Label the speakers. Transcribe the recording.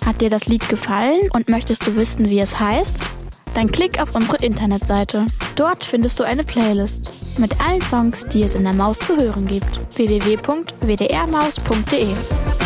Speaker 1: Hat dir das Lied gefallen und möchtest du wissen, wie es heißt? Dann klick auf unsere Internetseite. Dort findest du eine Playlist mit allen Songs, die es in der Maus zu hören gibt. www.wdrmaus.de